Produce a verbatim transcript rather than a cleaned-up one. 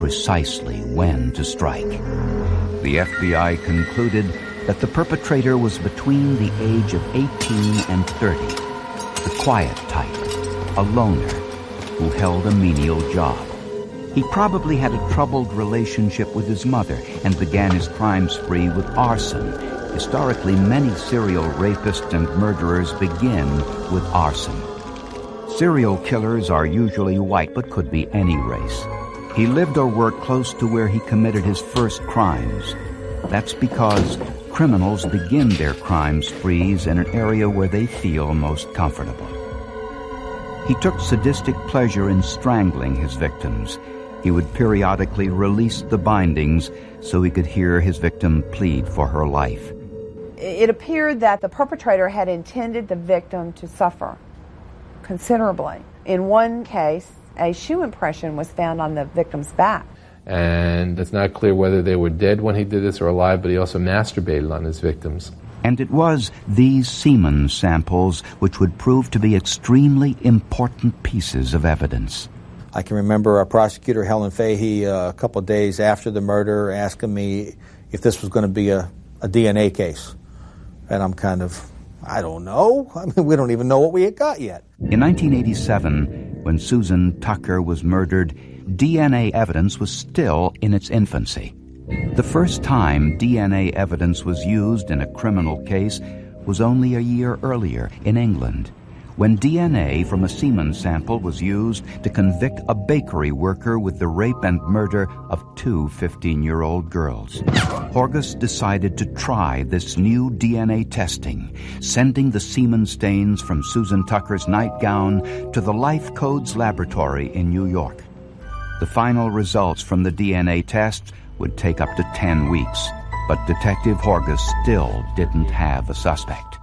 precisely when to strike. The F B I concluded that the perpetrator was between the age of eighteen and thirty, the quiet type, a loner who held a menial job. He probably had a troubled relationship with his mother and began his crime spree with arson. Historically, many serial rapists and murderers begin with arson. Serial killers are usually white, but could be any race. He lived or worked close to where he committed his first crimes. That's because criminals begin their crime sprees in an area where they feel most comfortable. He took sadistic pleasure in strangling his victims. He would periodically release the bindings so he could hear his victim plead for her life. It appeared that the perpetrator had intended the victim to suffer considerably. In one case, a shoe impression was found on the victim's back. And it's not clear whether they were dead when he did this or alive, but he also masturbated on his victims. And it was these semen samples which would prove to be extremely important pieces of evidence. I can remember our prosecutor, Helen Fahey, uh, a couple of days after the murder, asking me if this was going to be a, a D N A case. And I'm kind of, I don't know. I mean, we don't even know what we had got yet. In nineteen eighty-seven, when Susan Tucker was murdered, D N A evidence was still in its infancy. The first time D N A evidence was used in a criminal case was only a year earlier in England, when D N A from a semen sample was used to convict a bakery worker with the rape and murder of two fifteen-year-old girls. Horgus decided to try this new D N A testing, sending the semen stains from Susan Tucker's nightgown to the Life Codes laboratory in New York. The final results from the D N A tests would take up to ten weeks, but Detective Horgus still didn't have a suspect.